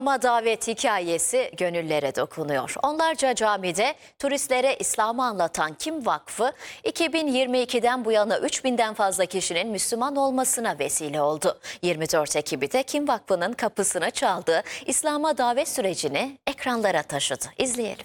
Ama davet hikayesi gönüllere dokunuyor. Onlarca camide turistlere İslam'ı anlatan Kim Vakfı 2022'den bu yana 3000'den fazla kişinin Müslüman olmasına vesile oldu. 24 ekibi de Kim Vakfı'nın kapısını çaldığı İslam'a davet sürecini ekranlara taşıdı. İzleyelim.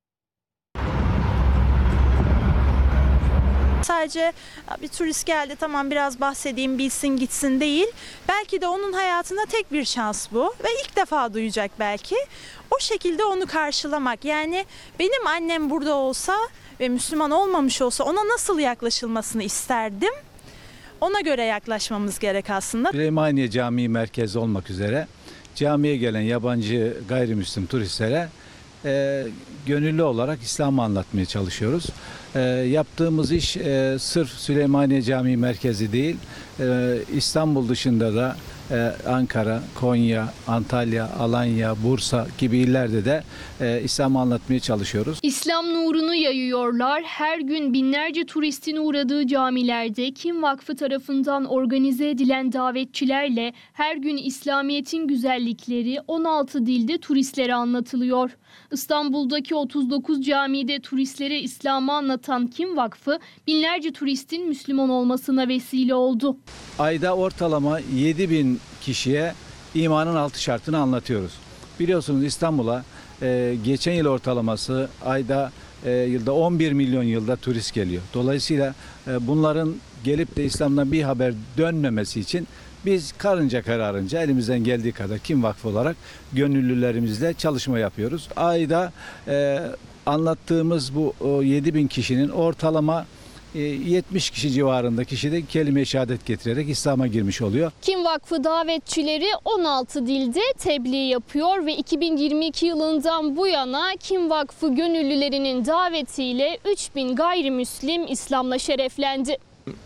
Sadece bir turist geldi, tamam biraz bahsedeyim bilsin gitsin değil. Belki de onun hayatında tek bir şans bu ve ilk defa duyacak belki. O şekilde onu karşılamak, yani benim annem burada olsa ve Müslüman olmamış olsa ona nasıl yaklaşılmasını isterdim. Ona göre yaklaşmamız gerek aslında. Süleymaniye Camii merkezi olmak üzere camiye gelen yabancı gayrimüslim turistlere gönüllü olarak İslam'ı anlatmaya çalışıyoruz. Yaptığımız iş sırf Süleymaniye Camii merkezi değil, İstanbul dışında da Ankara, Konya, Antalya, Alanya, Bursa gibi illerde de İslam'ı anlatmaya çalışıyoruz. İslam nurunu yayıyorlar. Her gün binlerce turistin uğradığı camilerde Kim Vakfı tarafından organize edilen davetçilerle her gün İslamiyet'in güzellikleri 16 dilde turistlere anlatılıyor. İstanbul'daki 39 camide turistlere İslam'ı anlatan Kim Vakfı binlerce turistin Müslüman olmasına vesile oldu. Ayda ortalama 7000 kişiye imanın 6 şartını anlatıyoruz. Biliyorsunuz İstanbul'a geçen yıl ortalaması ayda yılda 11 milyon yılda turist geliyor. Dolayısıyla bunların gelip de İslam'dan bir haber dönmemesi için biz karınca kararınca elimizden geldiği kadar Kim Vakfı olarak gönüllülerimizle çalışma yapıyoruz. Ayda anlattığımız bu 7000 kişinin ortalama 70 kişi civarında kişi de kelime-i şehadet getirerek İslam'a girmiş oluyor. Kim Vakfı davetçileri 16 dilde tebliğ yapıyor ve 2022 yılından bu yana Kim Vakfı gönüllülerinin davetiyle 3000 gayrimüslim İslam'la şereflendi.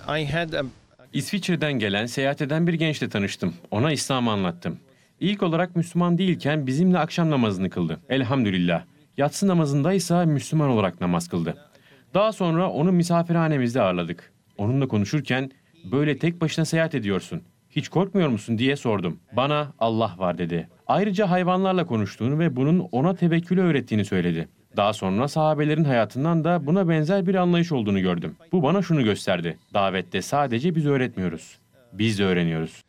İsviçre'den gelen, seyahat eden bir gençle tanıştım. Ona İslam'ı anlattım. İlk olarak Müslüman değilken bizimle akşam namazını kıldı. Elhamdülillah. Yatsı namazındaysa Müslüman olarak namaz kıldı. Daha sonra onu misafirhanemizde ağırladık. Onunla konuşurken böyle tek başına seyahat ediyorsun, hiç korkmuyor musun diye sordum. Bana Allah var dedi. Ayrıca hayvanlarla konuştuğunu ve bunun ona tevekkülü öğrettiğini söyledi. Daha sonra sahabelerin hayatından da buna benzer bir anlayış olduğunu gördüm. Bu bana şunu gösterdi. Davette sadece biz öğretmiyoruz, biz de öğreniyoruz.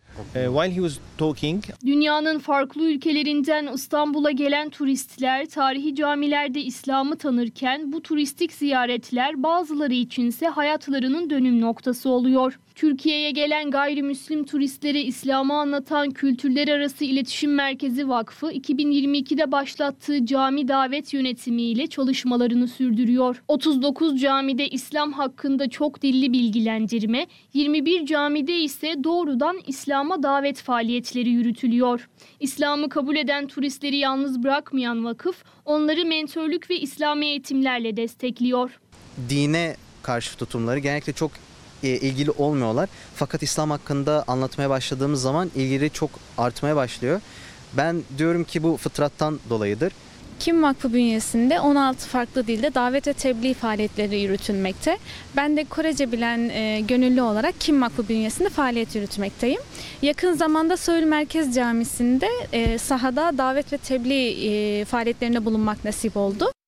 Dünyanın farklı ülkelerinden İstanbul'a gelen turistler tarihi camilerde İslam'ı tanırken bu turistik ziyaretler bazıları içinse hayatlarının dönüm noktası oluyor. Türkiye'ye gelen gayrimüslim turistlere İslam'ı anlatan Kültürler Arası İletişim Merkezi Vakfı 2022'de başlattığı cami davet yönetimiyle çalışmalarını sürdürüyor. 39 camide İslam hakkında çok dilli bilgilendirme, 21 camide ise doğrudan İslam'a davet faaliyetleri yürütülüyor. İslam'ı kabul eden turistleri yalnız bırakmayan vakıf onları mentörlük ve İslami eğitimlerle destekliyor. Dine karşı tutumları genellikle çok ilgili olmuyorlar. Fakat İslam hakkında anlatmaya başladığımız zaman ilgileri çok artmaya başlıyor. Ben diyorum ki bu fıtrattan dolayıdır. Kim Vakfı bünyesinde 16 farklı dilde davet ve tebliğ faaliyetleri yürütülmekte. Ben de Korece bilen gönüllü olarak Kim Vakfı bünyesinde faaliyet yürütmekteyim. Yakın zamanda Söğüt Merkez Camisi'nde sahada davet ve tebliğ faaliyetlerinde bulunmak nasip oldu.